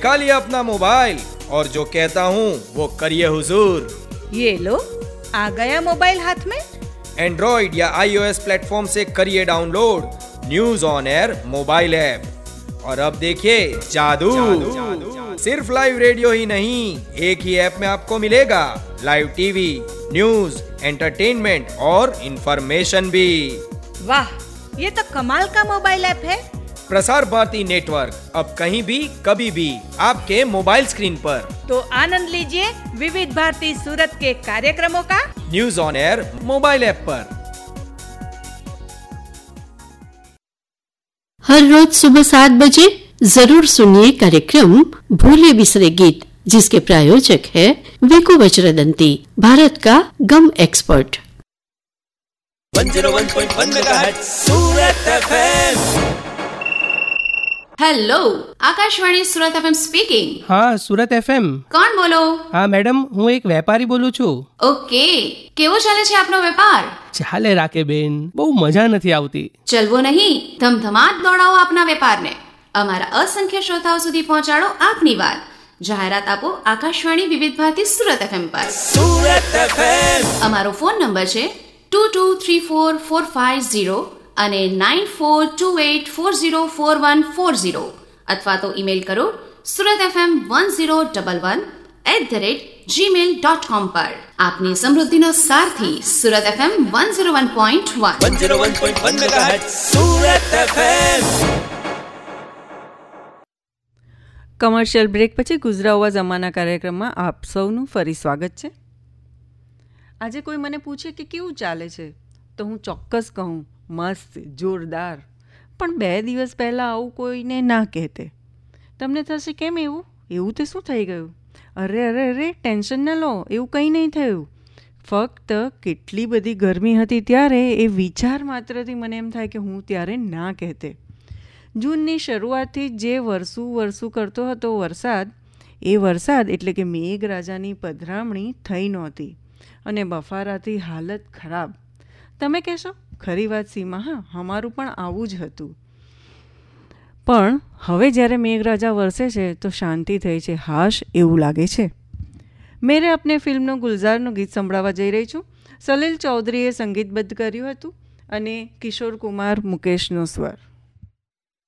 निकालिए अपना मोबाइल और जो कहता हूँ वो करिए हुजूर। ये लो, आ गया मोबाइल हाथ में। एंड्रॉइड या iOS प्लेटफॉर्म से करिए download news on air mobile app और अब देखिए जादू। सिर्फ लाइव रेडियो ही नहीं, एक ही ऐप में आपको मिलेगा लाइव टीवी, न्यूज, एंटरटेनमेंट और इंफॉर्मेशन भी। वाह, ये तो कमाल का मोबाइल ऐप है। प्रसार भारती नेटवर्क अब कहीं भी कभी भी आपके मोबाइल स्क्रीन पर। तो आनंद लीजिए विविध भारती सूरत के कार्यक्रमों का news on air mobile app पर। हर रोज सुबह 7 बजे जरूर सुनिए कार्यक्रम भूले बिसरे गीत, जिसके प्रायोजक है वेको वज्रदंती, भारत का गम एक्सपर्ट। 101.1 मेगाहर्ट्ज सूरत FM. Hello, Akashvani Surat FM speaking. હા, સુરત એફએમ. કોણ બોલો? હા મેડમ, હું એક વેપારી બોલું છું. ઓકે, કેવો ચાલે છે આપનો વેપાર? ચાલે રાખે બેન, બહુ મજા નથી આવતી. ચલવો નહીં, ધમધમાટ દોડાવો આપના વેપારને. અમારા અસંખ્ય શ્રોતાઓ સુધી પહોંચાડો આપની વાત. જાહેરાત આપો આકાશવાણી વિવિધ ભારતી સુરત એફએમ પર. સુરત એફએમ. અમારો ફોન નંબર છે 22344540 અને 9428404140 અથવા તો ઈમેલ કરો suratfm1011@gmail.com પર. આપની સમૃદ્ધિનો સારથી Surat FM 101.1. 101.1 megahertz Surat FM. Commercial break પછી ગુજરાવા જમાના કાર્યક્રમમાં આપ સૌનું ફરી સ્વાગત છે. આજે કોઈ મને પૂછે કે કેવું ચાલે છે તો હું ચોક્કસ કહું મસ્ત, જોરદાર. પણ 2 દિવસ પહેલાં આવું કોઈને ના કહેતે. તમને થશે કેમ એવું તે શું થઈ ગયું? અરે ટેન્શન ન લો, એવું કંઈ નહીં થયું. ફક્ત કેટલી બધી ગરમી હતી ત્યારે એ વિચાર માત્રથી મને એમ થાય કે હું ત્યારે ના કહેતે. જૂનની શરૂઆતથી જે વરસું કરતો હતો વરસાદ, એ વરસાદ એટલે કે મેઘરાજાની પધરામણી થઈ નહોતી અને બફારાથી હાલત ખરાબ. તમે કહેશો ખરી વાત સીમા, હા અમારું પણ આવું જ હતું. પણ હવે જ્યારે મેઘરાજા વરસે છે તો શાંતિ થઈ છે, હાશ એવું લાગે છે. મેરે અપને ફિલ્મનું ગુલઝારનું ગીત સંભળાવવા જઈ રહી છું. સલીલ ચૌધરીએ સંગીતબદ્ધ કર્યું હતું અને કિશોર કુમાર મુકેશનો સ્વર.